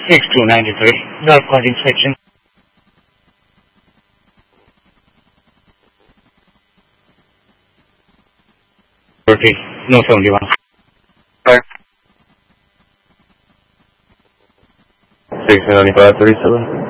6293, North Point inspection. No 71. Right. 69537.